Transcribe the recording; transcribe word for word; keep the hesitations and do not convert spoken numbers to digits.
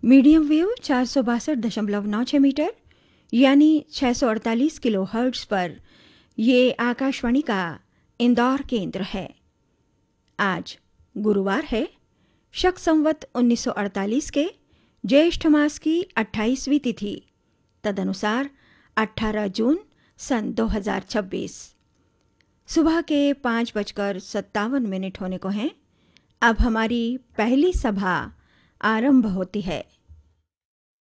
Medium wave चार सौ बासठ दशमलव नौ छः मीटर यानी छः सौ अड़तालीस किलो हर्ट्ज़ पर ये आकाशवाणी का इंदौर केंद्र है। आज गुरुवार है, शक संवत उन्नीस सौ अड़तालीस के ज्येष्ठ मास की अट्ठाईसवीं तिथि, तदनुसार अठारह जून सन दो हज़ार छब्बीस। सुबह के पाँच बजकर सत्तावन मिनट होने को हैं। अब हमारी पहली सभा आरंभ होती है।